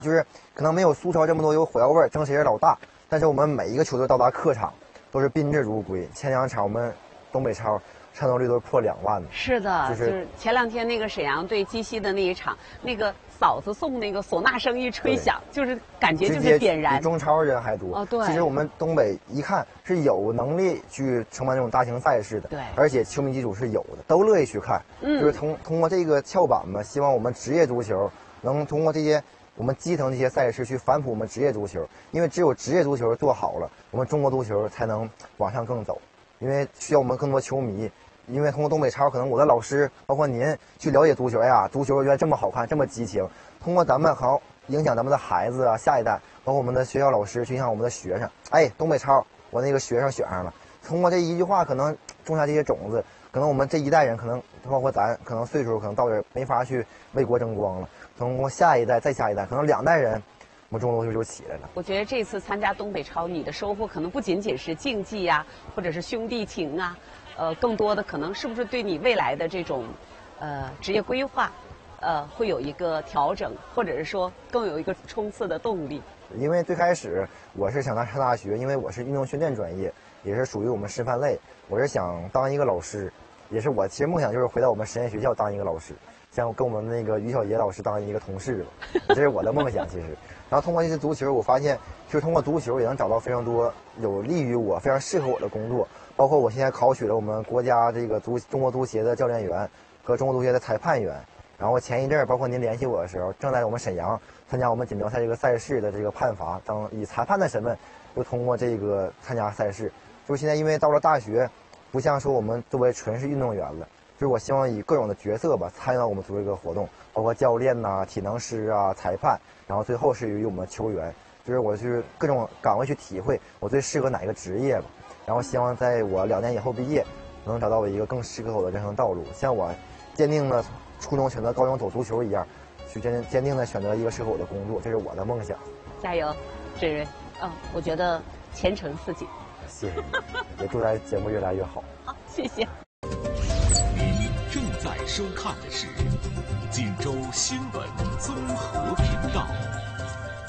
就是可能没有苏超这么多有火药味，争谁是老大。但是我们每一个球队到达客场都是宾至如归。前2场我们东北超战斗率都是破2万的。 是的，就是前2天那个沈阳对鸡西的那一场，那个嫂子送那个唢呐声一吹响，就是感觉就是点燃， 比中超人还多。 哦，对。 其实我们东北一看是有能力去承办这种大型赛事的， 对， 而且球迷基础是有的，都乐意去看。就是通过这个翘板吧，希望我们职业足球能通过这些我们基层这些赛事去反哺我们职业足球，因为只有职业足球做好了，我们中国足球才能往上更走。因为需要我们更多球迷，因为通过东北超，可能我的老师包括您去了解足球呀，足球原来这么好看，这么激情。通过咱们好影响咱们的孩子啊，下一代，包括我们的学校老师去影响我们的学生。哎，东北超，我那个学生选上了。通过这一句话，可能种下这些种子，可能我们这一代人，可能包括咱，可能岁数可能到这没法去为国争光了。通过下一代再下一代，可能2代人，我们中国足球就起来了。 我觉得这次参加东北超，你的收获可能不仅仅是竞技呀，或者是兄弟情啊，更多的可能是不是对你未来的这种，职业规划，会有一个调整，或者是说更有一个冲刺的动力。 因为最开始我是想上大学，因为我是运动训练专业，也是属于我们师范类，我是想当一个老师，也是我其实梦想就是回到我们实验学校当一个老师。像跟我们那个于小杰老师当一个同事吧，这是我的梦想。其实，然后通过这次足球，我发现就是通过足球也能找到非常多有利于我、非常适合我的工作。包括我现在考取了我们国家这个中国足协的教练员和中国足协的裁判员。然后前一阵儿，包括您联系我的时候，正在我们沈阳参加我们锦标赛这个赛事的这个判罚，以裁判的身份就通过这个参加赛事。就是现在因为到了大学，不像说我们作为纯是运动员了。就是我希望以各种的角色吧参与到我们足球这个活动，包括教练呐、体能师啊、裁判，然后最后是于我们球员，就是我去各种岗位去体会我最适合哪个职业吧。然后希望在我2年以后毕业，能找到我一个更适合我的人生道路，像我坚定的初中选择高中走足球一样，去坚定的选择一个适合我的工作，这是我的梦想。 加油，志睿！我觉得前程似锦。 谢谢，也祝咱节目越来越好。 好，谢谢。 正在收看的是锦州新闻综合频道。